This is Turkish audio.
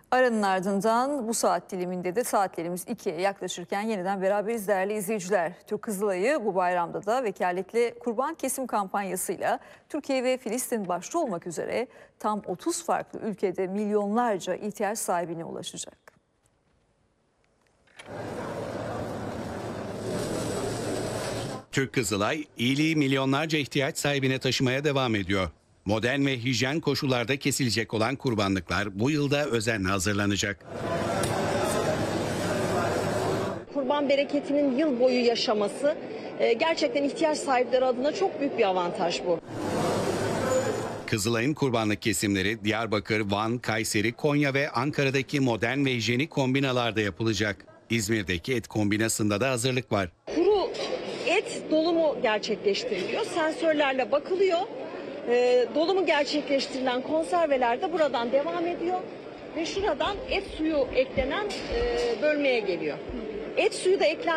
Aranın ardından bu saat diliminde de saatlerimiz 2'ye yaklaşırken yeniden beraberiz değerli izleyiciler. Türk Kızılayı bu bayramda da vekaletli kurban kesim kampanyasıyla Türkiye ve Filistin başta olmak üzere tam 30 farklı ülkede milyonlarca ihtiyaç sahibine ulaşacak. Türk Kızılay, iyiliği milyonlarca ihtiyaç sahibine taşımaya devam ediyor. Modern ve hijyen koşullarda kesilecek olan kurbanlıklar bu yılda özenle hazırlanacak. Kurban bereketinin yıl boyu yaşaması gerçekten ihtiyaç sahipleri adına çok büyük bir avantaj bu. Kızılay'ın kurbanlık kesimleri Diyarbakır, Van, Kayseri, Konya ve Ankara'daki modern ve hijyenik kombinalarda yapılacak. İzmir'deki et kombinasında da hazırlık var. Kuru et dolumu gerçekleştiriliyor. Sensörlerle bakılıyor. Dolumu gerçekleştirilen konserveler de buradan devam ediyor. Ve şuradan et suyu eklenen bölmeye geliyor. Et suyu da eklen